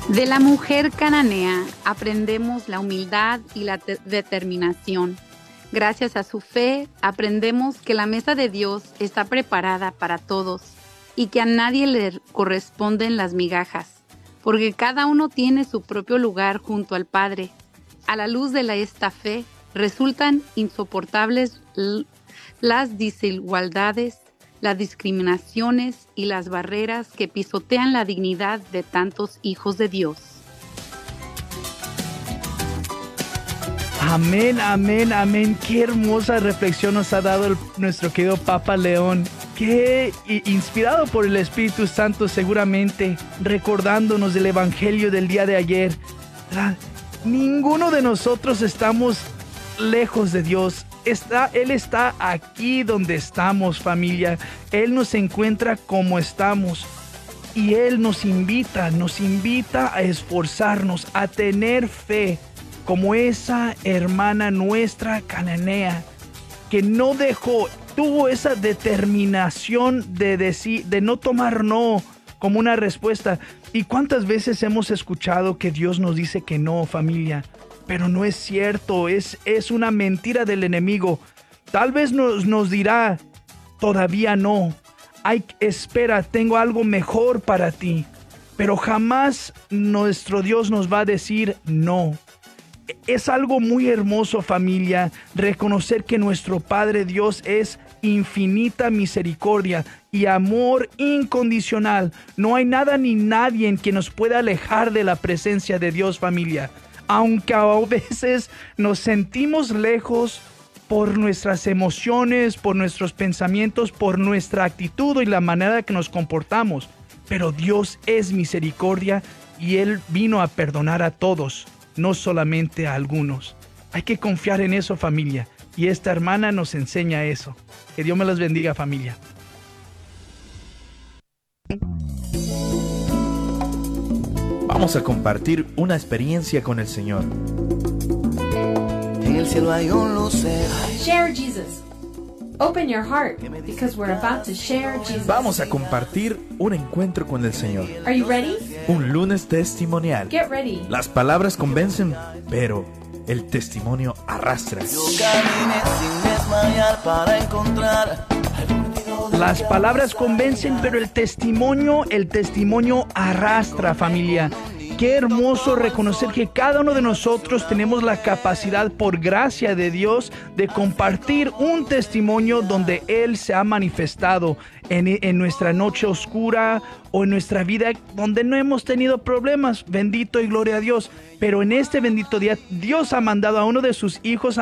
De la mujer cananea aprendemos la humildad y la determinación. Gracias a su fe aprendemos que la mesa de Dios está preparada para todos y que a nadie le corresponden las migajas, porque cada uno tiene su propio lugar junto al Padre. A la luz de esta fe resultan insoportables las desigualdades, las discriminaciones y las barreras que pisotean la dignidad de tantos hijos de Dios. Amén, amén, amén. Qué hermosa reflexión nos ha dado nuestro querido Papa León. Qué inspirado por el Espíritu Santo seguramente, recordándonos del Evangelio del día de ayer. Ninguno de nosotros estamos lejos de Dios. Él está aquí donde estamos, familia. Él nos encuentra como estamos. Y Él nos invita a esforzarnos, a tener fe, como esa hermana nuestra cananea, que no tuvo esa determinación de no tomar no como una respuesta. ¿Y cuántas veces hemos escuchado que Dios nos dice que no, familia? Pero no es cierto, es una mentira del enemigo. Tal vez nos dirá, todavía no. Espera, tengo algo mejor para ti. Pero jamás nuestro Dios nos va a decir no. Es algo muy hermoso, familia, reconocer que nuestro Padre Dios es infinita misericordia y amor incondicional. No hay nada ni nadie que nos pueda alejar de la presencia de Dios, familia. Aunque a veces nos sentimos lejos por nuestras emociones, por nuestros pensamientos, por nuestra actitud y la manera que nos comportamos. Pero Dios es misericordia y Él vino a perdonar a todos, no solamente a algunos. Hay que confiar en eso, familia. Y esta hermana nos enseña eso. Que Dios me los bendiga, familia. Vamos a compartir una experiencia con el Señor. En el cielo hay un lucero. Share Jesus. Open your heart because we're about to share Jesus. Vamos a compartir un encuentro con el Señor. Are you ready? Un lunes testimonial. Get ready. Las palabras convencen, pero el testimonio arrastra. Yo caminé sin desmayar para encontrar. Las palabras convencen, pero el testimonio arrastra, familia. Qué hermoso reconocer que cada uno de nosotros tenemos la capacidad, por gracia de Dios, de compartir un testimonio donde Él se ha manifestado en nuestra noche oscura o en nuestra vida donde no hemos tenido problemas. Bendito y gloria a Dios. Pero en este bendito día, Dios ha mandado a uno de sus hijos